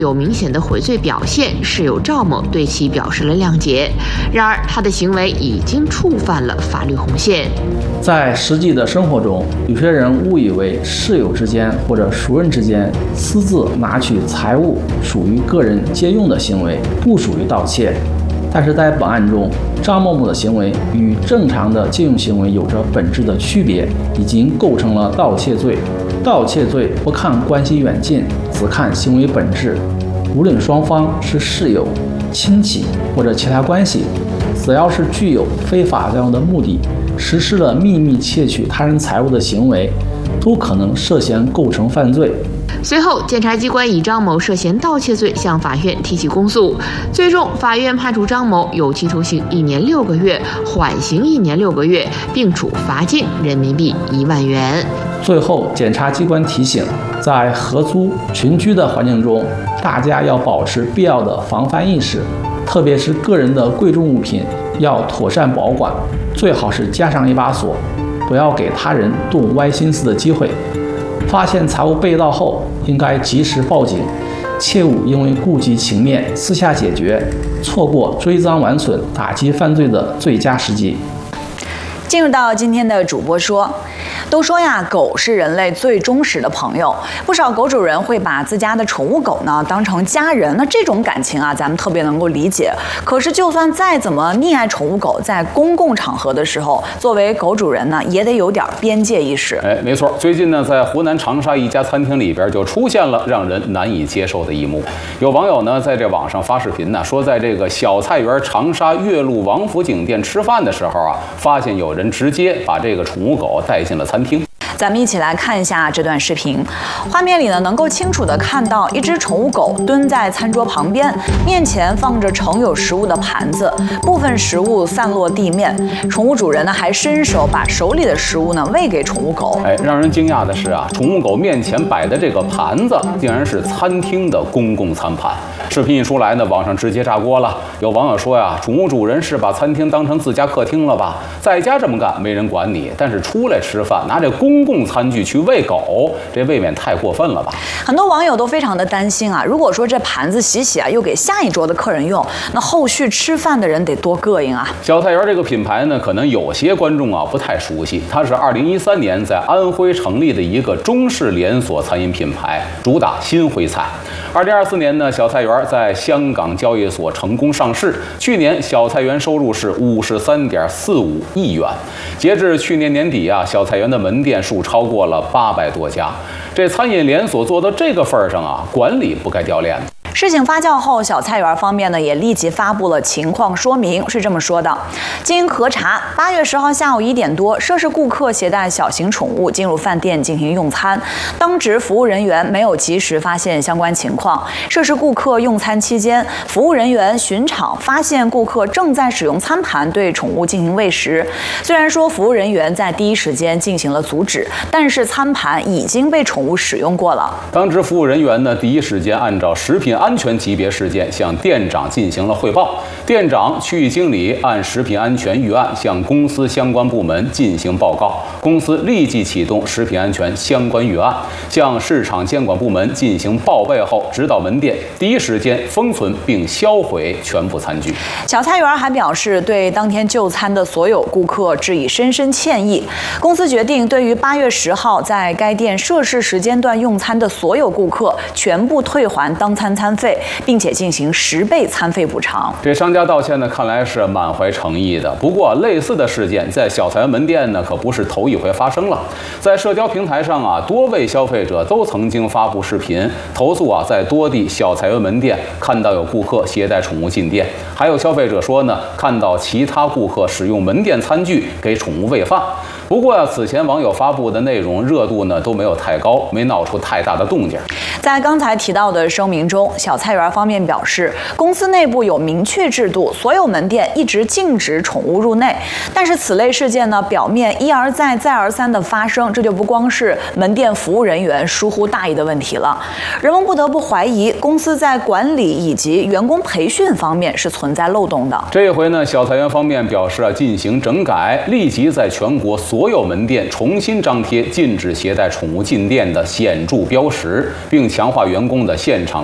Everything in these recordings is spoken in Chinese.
有明显的悔罪表现，室友赵某对其表示了谅解。然而，他的行为已经触犯了法律红线。 在实际的生活中，有些人误以为室友之间或者熟人之间私自拿取财物属于个人借用的行为，不属于盗窃。但是在本案中，张某某的行为与正常的借用行为有着本质的区别，已经构成了盗窃罪。盗窃罪不看关系远近，只看行为本质。无论双方是室友、亲戚或者其他关系，只要是具有非法占有的目的，实施了秘密窃取他人财物的行为，都可能涉嫌构成犯罪。 随后，检察机关以张某涉嫌盗窃罪向法院提起公诉，最终法院判处张某有期徒刑1年6个月，缓刑1年6个月，并处罚金人民币1万元。 最后，检察机关提醒，在合租群居的环境中，大家要保持必要的防范意识，特别是个人的贵重物品要妥善保管，最好是加上一把锁，不要给他人动歪心思的机会。发现财物被盗后，应该及时报警，切勿因为顾及情面私下解决，错过追赃挽损、打击犯罪的最佳时机。 进入到今天的主播说，都说呀，狗是人类最忠实的朋友，不少狗主人会把自家的宠物狗呢当成家人，那这种感情啊，咱们特别能够理解。可是就算再怎么溺爱宠物狗，在公共场合的时候，作为狗主人呢，也得有点边界意识。 没错，最近呢，在湖南长沙一家餐厅里边就出现了让人难以接受的一幕。有网友呢在这网上发视频呢，说在这个小菜园长沙岳麓王府井店吃饭的时候啊，发现有人直接把这个宠物狗带进了餐厅。 咱们一起来看一下这段视频，画面里呢能够清楚地看到一只宠物狗蹲在餐桌旁边，面前放着盛有食物的盘子，部分食物散落地面。宠物主人呢还伸手把手里的食物呢喂给宠物狗。 让人惊讶的是啊，宠物狗面前摆的这个盘子竟然是餐厅的公共餐盘。视频一出来呢，网上直接炸锅了。有网友说呀，宠物主人是把餐厅当成自家客厅了吧？在家这么干没人管你，但是出来吃饭拿这公共餐具去喂狗，这未免太过分了吧？ 很多网友都非常的担心啊，如果说这盘子洗啊，又给下一桌的客人用，那后续吃饭的人得多膈应啊！ 小菜园这个品牌呢，可能有些观众啊不太熟悉，它是2013年在安徽成立的一个中式连锁餐饮品牌，主打新徽菜。2024年呢，小菜园在香港交易所成功上市。去年小菜园收入是53.45亿元。截至去年年底啊，小菜园的门店数超过了800多家。这餐饮连锁做到这个份上啊，管理不该掉链子。 事情发酵后，小菜园方面呢也立即发布了情况说明，是这么说的：经核查，8月10号下午1点多，涉事顾客携带小型宠物进入饭店进行用餐，当值服务人员没有及时发现相关情况。涉事顾客用餐期间，服务人员巡场发现顾客正在使用餐盘对宠物进行喂食。虽然说服务人员在第一时间进行了阻止，但是餐盘已经被宠物使用过了。 当值服务人员呢，第一时间按照食品安全级别事件向店长进行了汇报，店长、区域经理按食品安全预案向公司相关部门进行报告，公司立即启动食品安全相关预案，向市场监管部门进行报备后，指导门店第一时间封存并销毁全部餐具。 小菜园还表示，对当天就餐的所有顾客致以深深歉意。公司决定对于8月10号在该店涉事时间段用餐的所有顾客全部退还当餐餐费，并且进行10倍餐费补偿。 这商家道歉呢，看来是满怀诚意的。不过，类似的事件在小菜园门店呢，可不是头一回发生了。在社交平台上啊，多位消费者都曾经发布视频投诉啊，在多地小菜园门店看到有顾客携带宠物进店，还有消费者说呢，看到其他顾客使用门店餐具给宠物喂饭。不过啊，此前网友发布的内容热度呢都没有太高，没闹出太大的动静。 在刚才提到的声明中，小菜园方面表示，公司内部有明确制度，所有门店一直禁止宠物入内。但是此类事件呢，表面一而再再而三的发生，这就不光是门店服务人员疏忽大意的问题了。人们不得不怀疑，公司在管理以及员工培训方面是存在漏洞的。 这一回呢，小菜园方面表示进行整改，立即在全国所有门店重新张贴禁止携带宠物进店的显著标识，并强化员工的现场管理能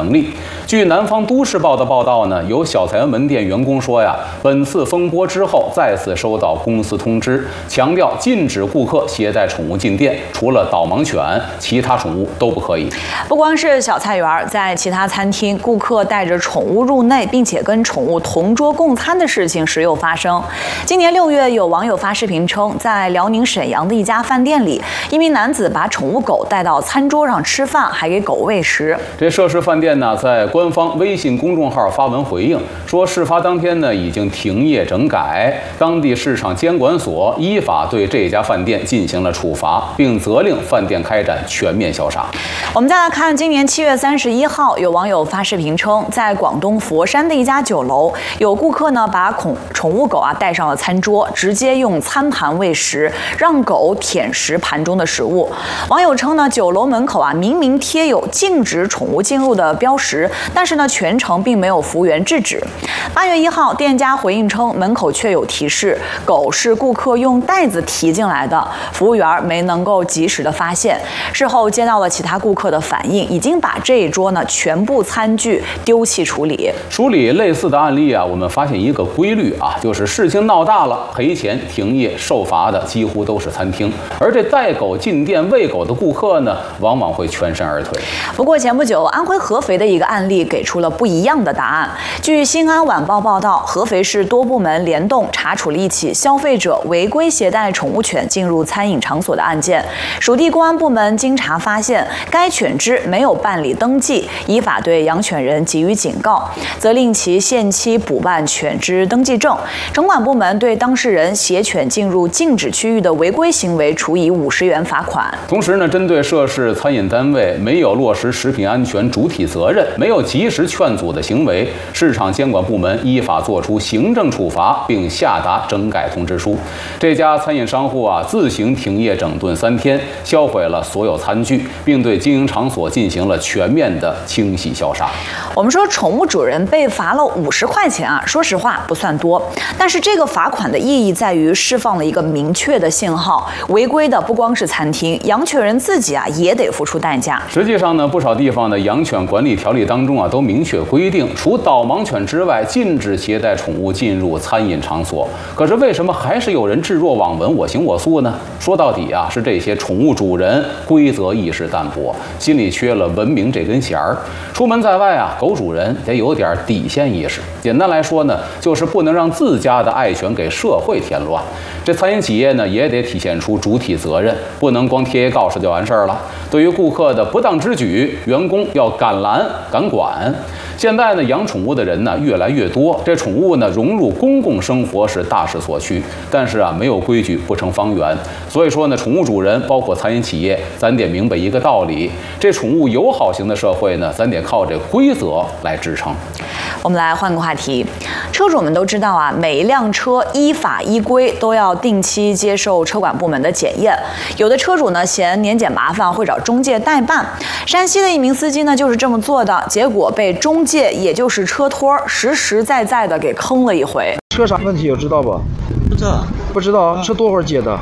能力。据南方都市报的报道呢，有小菜园门店员工说呀，本次风波之后再次收到公司通知，强调禁止顾客携带宠物进店，除了导盲犬，其他宠物都不可以。 不光是小菜园，在其他餐厅，顾客带着宠物入内，并且跟宠物同桌共餐的事情时有发生。今年6月，有网友发视频称，在辽宁沈阳的一家饭店里，一名男子把宠物狗带到餐桌上吃饭，还给狗喂食。 这涉事饭店呢，在官方微信公众号发文回应说，事发当天呢已经停业整改，当地市场监管所依法对这家饭店进行了处罚，并责令饭店开展全面消杀。 我们再来看，今年7月31号，有网友发视频称，在广东佛山的一家酒楼，有顾客呢把宠物狗带上了餐桌，直接用餐盘喂食，让狗舔食盘中的食物。网友称呢，酒楼门口明明贴有禁止宠物进入的标识，但是呢全程并没有服务员制止。8月1号，店家回应称，门口确有提示，狗是顾客用袋子提进来的，服务员没能够及时的发现。事后接到了其他顾客的反映，已经把这一桌呢全部餐具丢弃处理。 梳理类似的案例我们发现一个规律就是事情闹大了，赔钱停业受罚的几乎都是餐厅，而这带狗进店喂狗的顾客呢，往往会全身而退。 不过前不久，安徽合肥的一个案例给出了不一样的答案。据新安晚报报道，合肥市多部门联动查处了一起消费者违规携带宠物犬进入餐饮场所的案件。属地公安部门经查发现，该犬只没有办理登记，依法对养犬人给予警告，责令其限期补办犬只登记证。城管部门对当事人携犬进入禁止区域的违规行为处以50元罚款。 同时呢，针对涉事餐饮单位没有落实食品安全主体责任、没有及时劝阻的行为，市场监管部门依法作出行政处罚，并下达整改通知书。这家餐饮商户自行停业整顿3天，销毁了所有餐具，并对经营场所进行了全面的清洗消杀。 我们说，宠物主人被罚了50块钱说实话不算多，但是这个罚款的意义在于释放了一个明确的信号，违规的不光是餐厅，养犬人自己也得付出代价。 实际上呢，不少地方的养犬管理条例当中都明确规定，除导盲犬之外，禁止携带宠物进入餐饮场所。可是为什么还是有人置若罔闻、我行我素呢？说到底是这些宠物主人规则意识淡薄，心里缺了文明这根弦儿。出门在外狗主人得有点底线意识。简单来说呢，就是不能让自家的爱犬给社会添乱。这餐饮企业呢，也得体现出主体责任，不能光贴一告示就完事儿了。对于顾客的不当之举，员工要敢拦敢管。现在呢，养宠物的人呢越来越多，这宠物呢融入公共生活是大势所趋，但是没有规矩不成方圆。所以说呢，宠物主人包括餐饮企业，咱得明白一个道理，这宠物友好型的社会呢，咱得靠这规则来支撑。 我们来换个话题，车主们都知道每一辆车依法依规都要定期接受车管部门的检验。有的车主呢嫌年检麻烦，会找中介代办。山西的一名司机呢就是这么做的，结果被中介也就是车托实实在在的给坑了一回。 车啥问题有知道不？ 不知道。 不知道，车多会儿接的？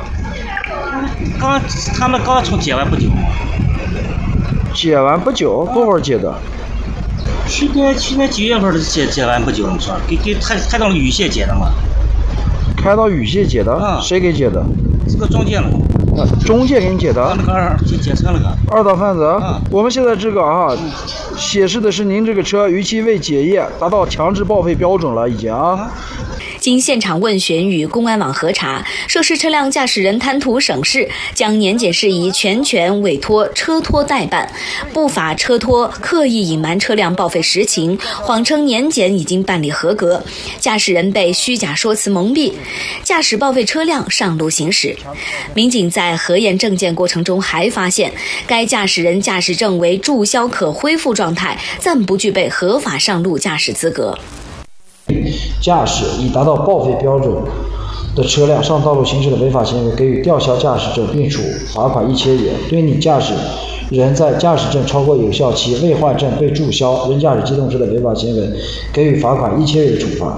他们刚从接完不久。 接完不久，多会儿接的？ 去年9月份的接完不久，你说给开到了禹县接的嘛？ 开到禹县接的？谁给接的？ 这个中介了。 中介给你接的？ 那个接车了个。 二道贩子。我们现在这个显示的是您这个车逾期未检验，达到强制报废标准了，已经经现场问询与公安网核查，涉事车辆驾驶人贪图省事，将年检事宜全权委托车托代办。不法车托刻意隐瞒车辆报废实情，谎称年检已经办理合格，驾驶人被虚假说辞蒙蔽，驾驶报废车辆上路行驶。民警在核验证件过程中还发现，该驾驶人驾驶证为注销可恢复状态，暂不具备合法上路驾驶资格。 驾驶已达到报废标准的车辆上道路行驶的违法行为，给予吊销驾驶证并处罚款1000元。对你驾驶人在驾驶证超过有效期未换证被注销、人驾驶机动车的违法行为，给予罚款1000元的处罚。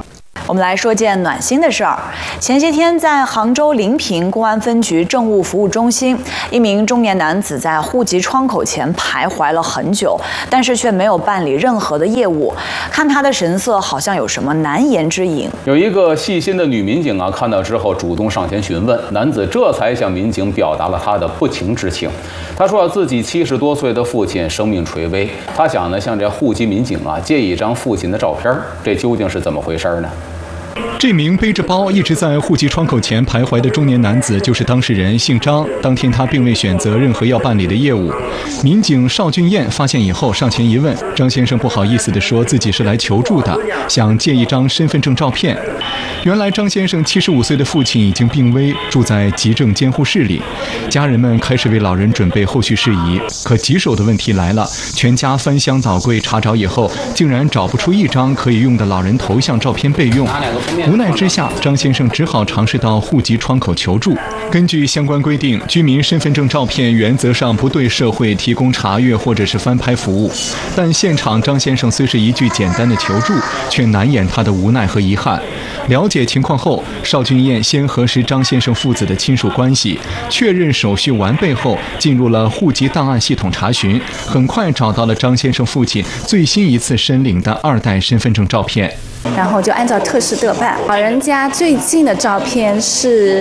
我们来说件暖心的事儿。前些天，在杭州临平公安分局政务服务中心，一名中年男子在户籍窗口前徘徊了很久，但是却没有办理任何的业务。看他的神色，好像有什么难言之隐。 有一个细心的女民警啊，看到之后主动上前询问，男子这才向民警表达了他的不情之请。他说自己70多岁的父亲生命垂危，他想呢向这户籍民警啊借一张父亲的照片，这究竟是怎么回事呢？ 这名背着包一直在户籍窗口前徘徊的中年男子就是当事人，姓张。当天他并未选择任何要办理的业务。民警邵俊彦发现以后上前一问，张先生不好意思地说自己是来求助的，想借一张身份证照片。原来张先生75岁的父亲已经病危，住在急症监护室里。家人们开始为老人准备后续事宜，可棘手的问题来了，全家翻箱倒柜查找以后，竟然找不出一张可以用的老人头像照片备用。无奈之下，张先生只好尝试到户籍窗口求助。根据相关规定，居民身份证照片原则上不对社会提供查阅或者是翻拍服务，但现场张先生虽是一句简单的求助，却难掩他的无奈和遗憾。了解情况后，邵俊彦先核实张先生父子的亲属关系，确认手续完备后，进入了户籍档案系统查询，很快找到了张先生父亲最新一次申领的2代身份证照片。 然后就按照特事特办。老人家最近的照片是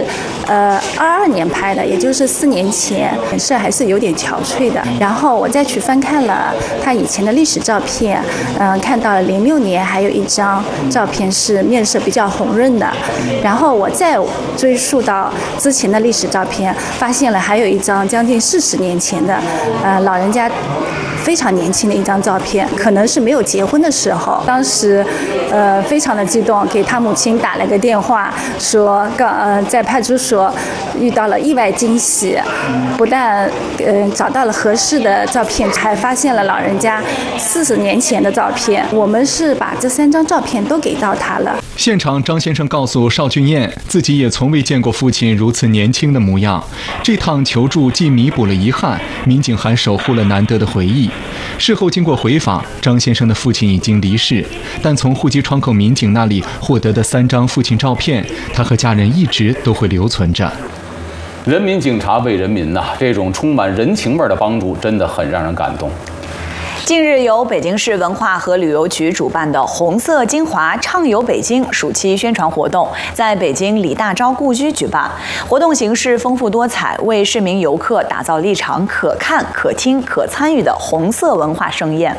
22年拍的，也就是4年前，脸色还是有点憔悴的。然后我再去翻看了他以前的历史照片，看到了06年还有一张照片是面色比较红润的。然后我再追溯到之前的历史照片，发现了还有一张将近40年前的，老人家非常年轻的一张照片，可能是没有结婚的时候。当时非常的激动，给他母亲打了个电话，说在派出所遇到了意外惊喜，不但找到了合适的照片，还发现了老人家40年前的照片。我们是把这3张照片都给到他了。 现场，张先生告诉邵俊彦，自己也从未见过父亲如此年轻的模样。这趟求助既弥补了遗憾，民警还守护了难得的回忆。事后经过回访，张先生的父亲已经离世，但从户籍窗口民警那里获得的3张父亲照片，他和家人一直都会留存着。 人民警察为人民呐，这种充满人情味的帮助真的很让人感动。 近日，由北京市文化和旅游局主办的“红色精华畅游北京”暑期宣传活动在北京李大钊故居举办。活动形式丰富多彩，为市民游客打造了一场可看、可听、可参与的红色文化盛宴。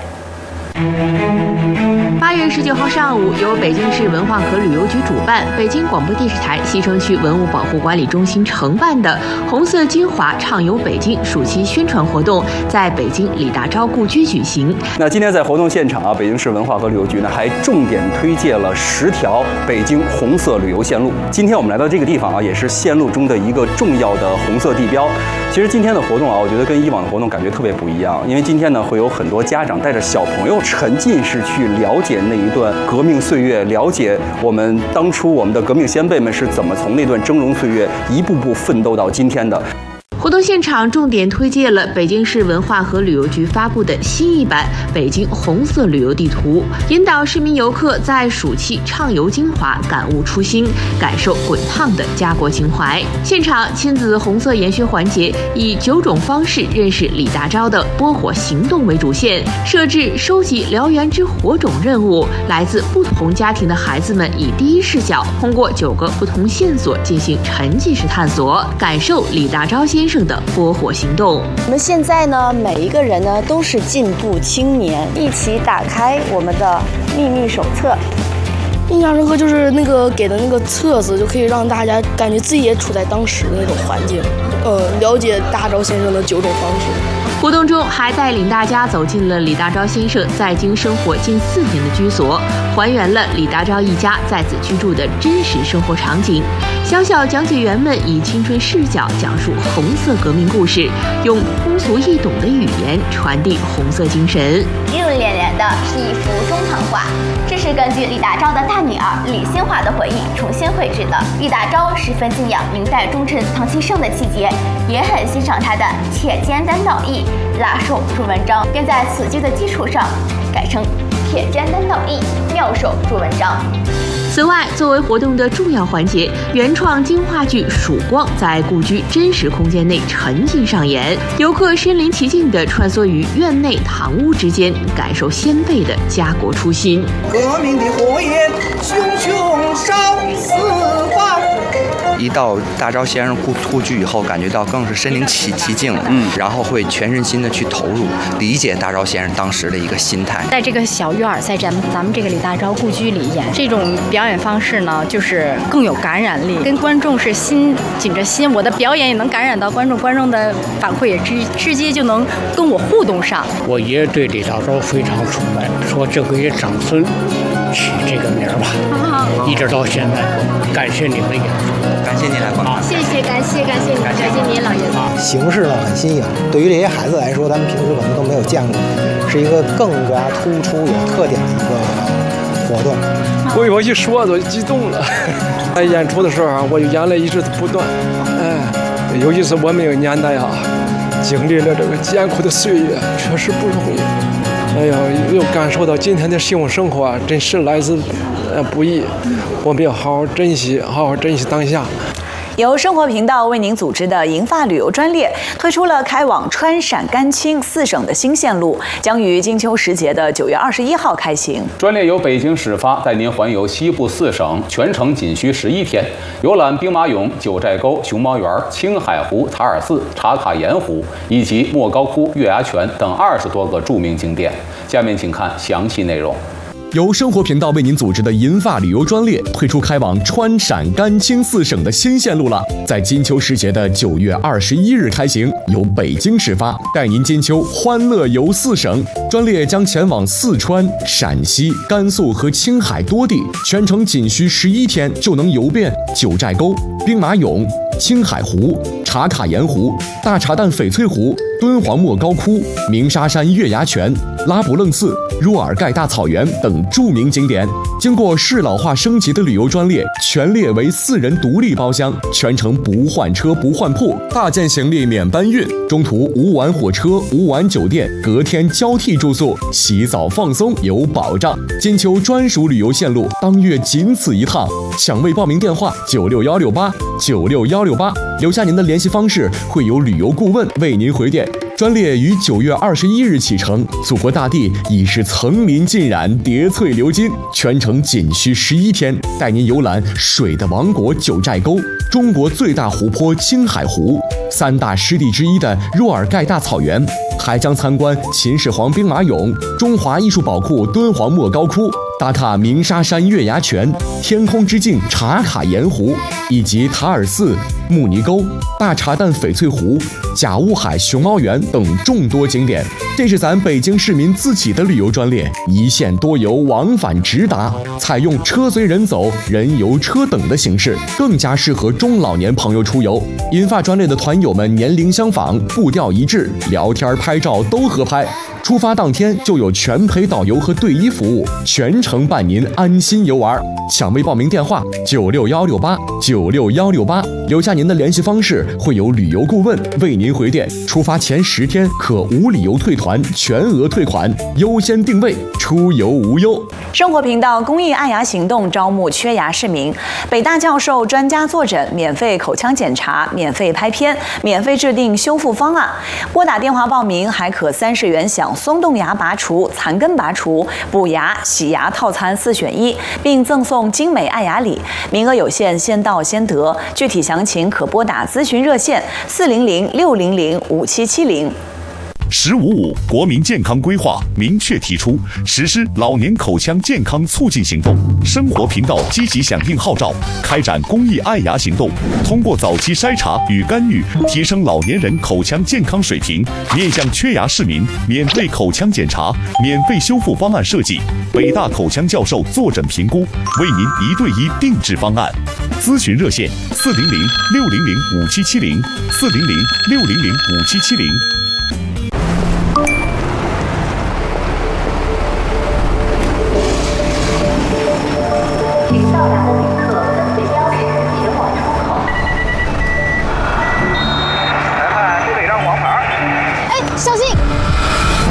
8月19号上午，由北京市文化和旅游局主办，北京广播电视台西城区文物保护管理中心承办的“红色精华畅游北京”暑期宣传活动在北京李大钊故居举行。 那今天在活动现场啊，北京市文化和旅游局呢还重点推介了10条北京红色旅游线路。今天我们来到这个地方啊，也是线路中的一个重要的红色地标。其实今天的活动啊，我觉得跟以往的活动感觉特别不一样，因为今天呢会有很多家长带着小朋友沉浸式去了解那一段革命岁月，了解我们当初我们的革命先辈们是怎么从那段峥嵘岁月一步步奋斗到今天的。 活动现场重点推介了北京市文化和旅游局发布的新一版北京红色旅游地图，引导市民游客在暑期畅游精华，感悟初心，感受滚烫的家国情怀。现场亲子红色研学环节以9种方式认识李大钊的拨火行动为主线，设置收集燎原之火种任务，来自不同家庭的孩子们以第一视角，通过9个不同线索进行沉浸式探索，感受李大钊先生的拨火行动。 我们现在呢，每一个人呢都是进步青年，一起打开我们的秘密手册。 印象深刻就是那个给的那个册子，就可以让大家感觉自己也处在当时的那种环境，了解大钊先生的9种方式。 活动中还带领大家走进了李大钊先生在京生活近4年的居所，还原了李大钊一家在此居住的真实生活场景。小小讲解员们以青春视角讲述红色革命故事，用通俗易懂的语言传递红色精神。 映入眼帘的是一幅中堂画，这是根据李大钊的大女儿李新华的回忆重新绘制的。李大钊十分敬仰明代忠臣唐其盛的气节，也很欣赏他的铁肩担道义、拉手著文章，便在此句的基础上改成铁肩担道义、妙手著文章。 此外，作为活动的重要环节，原创京话剧《曙光》在故居真实空间内沉浸上演，游客身临其境地穿梭于院内堂屋之间，感受先辈的家国初心。 革命的火焰熊熊烧四方。 一到大昭先生故居以后，感觉到更是身临其境了，然后会全身心的去投入，理解大昭先生当时的一个心态。 在这个小院儿，在咱们这个李大钊故居里演这种表演方式呢，就是更有感染力，跟观众是心紧着心，我的表演也能感染到观众，观众的反馈也直接就能跟我互动上。 我爷对李大钊非常崇拜，说这给长孙起这个名儿吧，一直到现在。感谢您的演出， 感谢您来观看， 谢谢，感谢您，感谢您老爷子。 形式呢很新颖，对于这些孩子来说，他们平时可能都没有见过，是一个更加突出有特点的一个活动。 我一说都激动了，在演出的时候我眼泪一直不断。尤其是我们那个年代啊，经历了这个艰苦的岁月，确实不容易。又感受到今天的幸福生活啊，真是来自不易。我们要好好珍惜当下。 由生活频道为您组织的银发旅游专列推出了开往川陕甘青4省的新线路，将于金秋时节的9月21号开行。 专列由北京始发，带您环游西部4省，全程仅需11天，游览兵马俑、九寨沟、熊猫园、青海湖、塔尔寺、茶卡盐湖以及莫高窟、月牙泉等20多个著名景点。下面请看详细内容。 由生活频道为您组织的银发旅游专列推出开往川陕甘青4省的新线路了，在金秋时节的9月21日开行，由北京始发，带您金秋欢乐游4省。专列将前往四川、陕西、甘肃和青海多地，全程仅需11天就能游遍九寨沟、兵马俑、青海湖、茶卡盐湖、大茶蛋翡翠湖、敦煌莫高窟、鸣沙山月牙泉、拉卜楞寺、若尔盖大草原等著名景点。经过适老化升级的旅游专列，全列为4人独立包厢，全程不换车不换铺，大件行李免搬运，中途无晚火车无晚酒店，隔天交替住宿，洗澡放松有保障。金秋专属旅游线路，当月仅此一趟。抢位报名电话96168，留下您的联系方式，会有旅游顾问为您回电。专列于9月21日启程，祖国大地已是层林尽染，叠翠流金，全程仅需11天，带您游览水的王国九寨沟、中国最大湖泊青海湖、3大湿地之一的若尔盖大草原，还将参观秦始皇兵马俑、中华艺术宝库敦煌莫高窟，打卡鸣沙山月牙泉、天空之镜茶卡盐湖，以及塔尔寺、慕尼沟、大茶蛋翡翠湖、甲雾海熊猫园等众多景点。这是咱北京市民自己的旅游专列，一线多游，往返直达，采用车随人走、人游车等的形式，更加适合中老年朋友出游。银发专列的团友们年龄相仿，步调一致，聊天拍照都合拍。出发当天就有全陪导游和队医服务，全程伴您安心游玩。抢位报名电话96168，留下您的联系方式，会有旅游顾问为您回电。出发前10天可无理由退团，全额退款，优先定位，出游无忧。 生活频道公益爱牙行动招募缺牙市民，北大教授专家坐诊，免费口腔检查，免费拍片，免费制定修复方案。拨打电话报名，还可30元享松动牙拔除、残根拔除、补牙、洗牙套餐4选1，并赠送精美爱牙礼，名额有限，先到先得。具体详情可拨打咨询热线400-600-5770。 “15.5”国民健康规划明确提出实施老年口腔健康促进行动。生活频道积极响应号召，开展公益爱牙行动，通过早期筛查与干预，提升老年人口腔健康水平。面向缺牙市民，免费口腔检查，免费修复方案设计，北大口腔教授坐诊评估，为您1对1定制方案。咨询热线400-600-5770，400-600-5770。